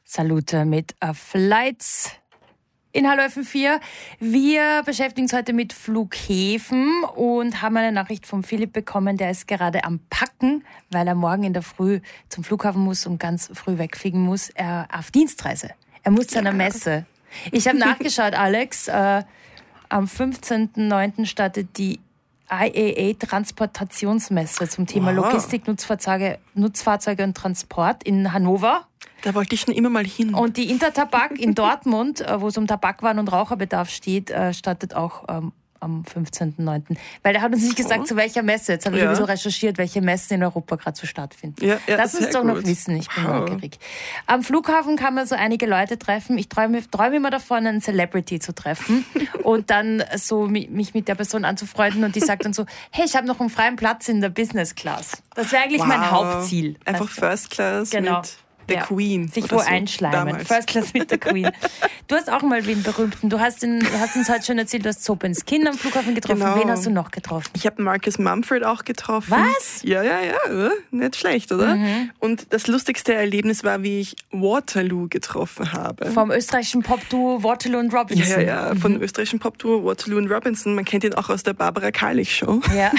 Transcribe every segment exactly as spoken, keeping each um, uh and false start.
Salute mit uh, Flights in Hallo F M vier. Wir beschäftigen uns heute mit Flughäfen und haben eine Nachricht von Philipp bekommen, der ist gerade am Packen, weil er morgen in der Früh zum Flughafen muss und ganz früh wegfliegen muss. Er auf Dienstreise. Er muss zu einer Messe. Ich habe nachgeschaut, Alex. Äh, am fünfzehnten neunten startet die I A A-Transportationsmesse zum Thema wow. Logistik, Nutzfahrzeuge, Nutzfahrzeuge und Transport in Hannover. Da wollte ich schon immer mal hin. Und die Intertabak in Dortmund, wo es um Tabakwaren und Raucherbedarf steht, startet auch ähm, am fünfzehnten neunten Weil der hat uns nicht gesagt, zu welcher Messe. Jetzt haben wir ja. so recherchiert, welche Messen in Europa gerade so stattfinden. Ja, ja, Lass uns doch gut. noch wissen, ich bin wow. neugierig. Am Flughafen kann man so einige Leute treffen. Ich träume, träume immer davon, einen Celebrity zu treffen und dann so mich mit der Person anzufreunden und die sagt dann so, hey, ich habe noch einen freien Platz in der Business Class. Das wäre eigentlich wow. mein Hauptziel. Einfach also, First Class genau. mit der ja, Queen. Sich wo so einschleimen. Damals. First Class mit der Queen. Du hast auch mal wen Berühmten. Du hast, den, du hast uns heute schon erzählt, du hast Sobens Kind am Flughafen getroffen. Genau. Wen hast du noch getroffen? Ich habe Marcus Mumford auch getroffen. Was? Ja, ja, ja. Nicht schlecht, oder? Mhm. Und das lustigste Erlebnis war, wie ich Waterloo getroffen habe. Vom österreichischen Popduo Waterloo und Robinson. Ja, ja, ja. Mhm. Von österreichischen Popduo Waterloo und Robinson. Man kennt ihn auch aus der Barbara Karlich Show. Ja.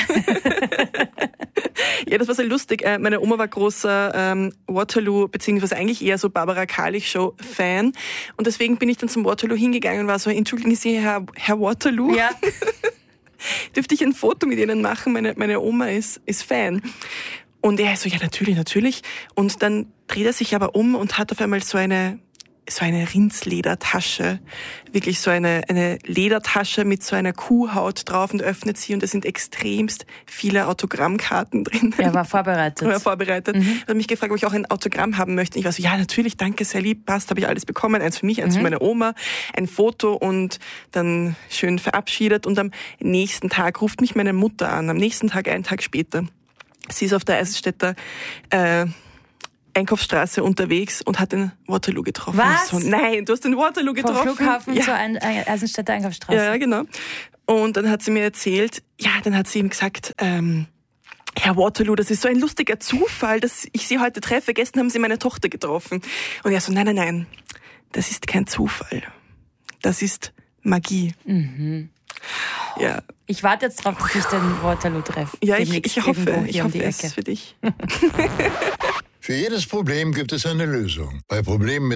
Ja, das war sehr lustig. Meine Oma war großer ähm, Waterloo, beziehungsweise eigentlich eher so Barbara Karlich Show Fan. Und deswegen bin ich dann zum Waterloo hingegangen und war so, entschuldigen Sie, Herr, Herr Waterloo? Ja. Dürfte ich ein Foto mit Ihnen machen? Meine, meine Oma ist, ist Fan. Und er so, ja, natürlich, natürlich. Und dann dreht er sich aber um und hat auf einmal so eine so eine Rindsledertasche, wirklich so eine, eine Ledertasche mit so einer Kuhhaut drauf und öffnet sie und es sind extremst viele Autogrammkarten drin. Er war vorbereitet. Er war vorbereitet. Mhm. Er hat mich gefragt, ob ich auch ein Autogramm haben möchte. Ich war so, ja, natürlich, danke, sehr lieb, passt, habe ich alles bekommen. Eins für mich, eins mhm. für meine Oma, ein Foto und dann schön verabschiedet. Und am nächsten Tag ruft mich meine Mutter an, am nächsten Tag, einen Tag später. Sie ist auf der Eisenstädter äh, Einkaufsstraße unterwegs und hat den Waterloo getroffen. Was? So, nein, du hast den Waterloo getroffen. Vom Flughafen ja. zur Eisenstädter Einkaufsstraße. Ja, genau. Und dann hat sie mir erzählt, ja, dann hat sie ihm gesagt, ähm, Herr Waterloo, das ist so ein lustiger Zufall, dass ich Sie heute treffe. Gestern haben Sie meine Tochter getroffen. Und er so, nein, nein, nein, das ist kein Zufall. Das ist Magie. Mhm. Ja. Ich warte jetzt drauf, dass ich den Waterloo treffe. Ja, ich, ich hoffe, ich hoffe es für dich. Für jedes Problem gibt es eine Lösung. Bei Problemen mit